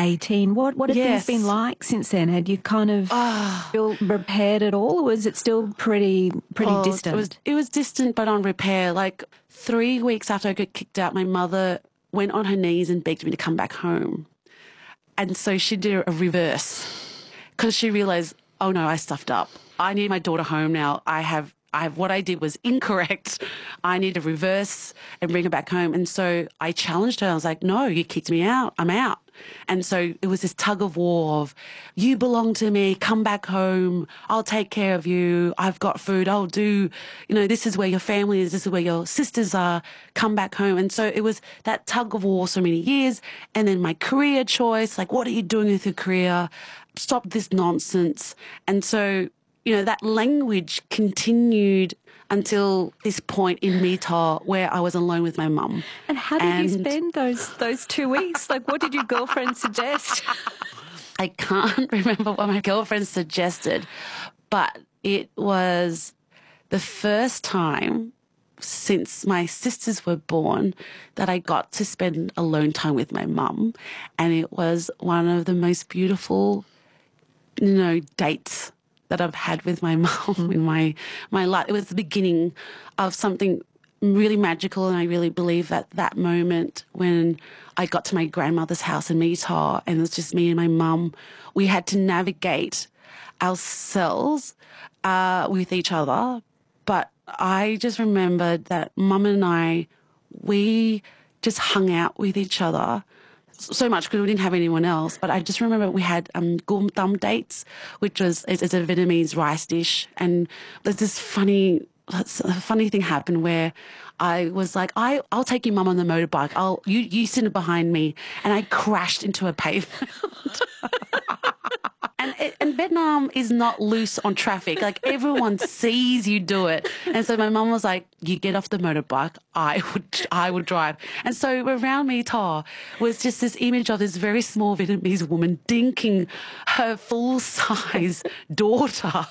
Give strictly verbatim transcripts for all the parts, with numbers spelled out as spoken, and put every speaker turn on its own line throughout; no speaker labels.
eighteen. What what have
Yes.
things been like since then? Had you kind of
Ah.
feel prepared at all, or was it still pretty pretty
Oh,
distant?
It was, it was distant but on repair. Like three weeks after I got kicked out, my mother went on her knees and begged me to come back home. And so she did a reverse because she realized, oh no, I stuffed up. I need my daughter home now. I have, I have, what I did was incorrect. I need to reverse and bring her back home. And so I challenged her. I was like, no, you kicked me out. I'm out. And so it was this tug of war of, you belong to me, come back home, I'll take care of you, I've got food, I'll do, you know, this is where your family is, this is where your sisters are, come back home. And so it was that tug of war so many years. And then my career choice, like, what are you doing with your career? Stop this nonsense. And so, you know, that language continued until this point in Mitau where I was alone with my mum.
And how did
And-
you spend those those two weeks? Like, what did your girlfriend suggest?
I can't remember what my girlfriend suggested, but it was the first time since my sisters were born that I got to spend alone time with my mum. And it was one of the most beautiful, you know, dates that I've had with my mum in my, my life. It was the beginning of something really magical, and I really believe that that moment when I got to my grandmother's house in Mitau and it was just me and my mum, we had to navigate ourselves uh, with each other. But I just remembered that mum and I, we just hung out with each other so much because we didn't have anyone else. But I just remember we had um, gum thumb dates, which was is, is a Vietnamese rice dish. And there's this funny, a funny thing happened where I was like, I, I'll take your mum on the motorbike. I'll you you sit behind me, and I crashed into a pavement. And, it, and Vietnam is not loose on traffic. Like, everyone sees you do it. And so my mum was like, you get off the motorbike, I would I would drive. And so around Mitau was just this image of this very small Vietnamese woman dinking her full-size daughter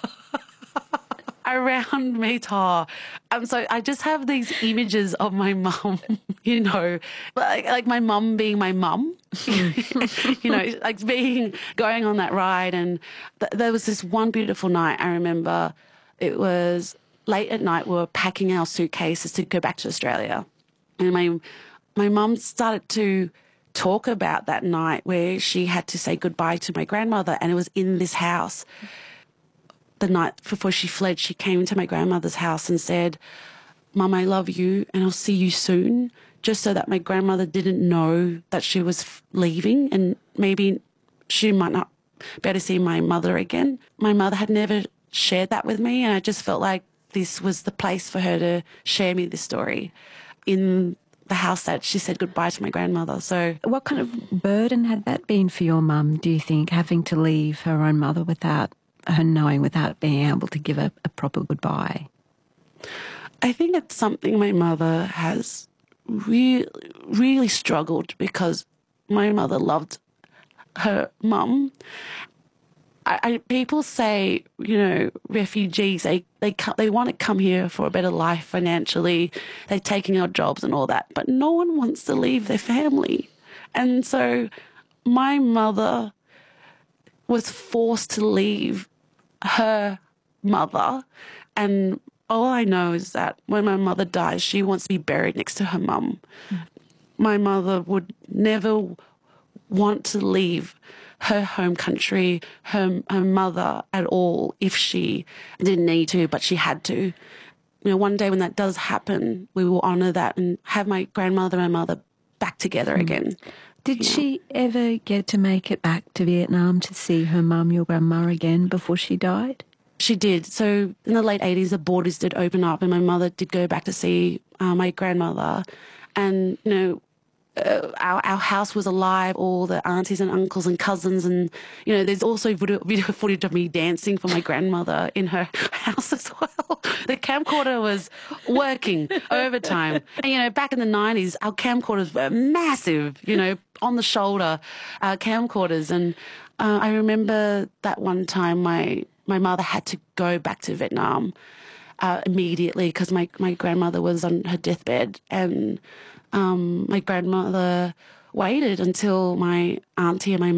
around Mitau. Um, so I just have these images of my mum, you know, like, like my mum being my mum, you know, like being, going on that ride. And th there was this one beautiful night, I remember it was late at night, we were packing our suitcases to go back to Australia. And my, my mum started to talk about that night where she had to say goodbye to my grandmother, and it was in this house. The night before she fled, she came into my grandmother's house and said, Mum, I love you and I'll see you soon, just so that my grandmother didn't know that she was f leaving and maybe she might not be able to see my mother again. My mother had never shared that with me, and I just felt like this was the place for her to share me this story in the house that she said goodbye to my grandmother. So
What kind of burden had that been for your mum, do you think, having to leave her own mother without her knowing, without being able to give a, a proper goodbye?
I think it's something my mother has really, really struggled, because my mother loved her mum. I, I, people say, you know, refugees, they, they, they want to come here for a better life financially, they're taking our jobs and all that, but no one wants to leave their family. And so my mother was forced to leave her mother, and all I know is that when my mother dies, she wants to be buried next to her mum. Mm. My mother would never want to leave her home country, her, her mother at all, if she didn't need to, but she had to. You know, one day when that does happen, we will honour that and have my grandmother and mother back together mm. again.
Did
you
she know. ever get to make it back to Vietnam to see her mum, your grandma, again before she died?
She did. So in the late eighties, the borders did open up and my mother did go back to see uh, my grandmother. And, you know, uh, our, our house was alive, all the aunties and uncles and cousins. And, you know, there's also video, video footage of me dancing for my grandmother in her house as well. The camcorder was working overtime. And, you know, back in the nineties, our camcorders were massive, you know, on the shoulder uh, camcorders. And uh, I remember that one time my, my mother had to go back to Vietnam uh, immediately because my, my grandmother was on her deathbed. And um, my grandmother waited until my auntie and my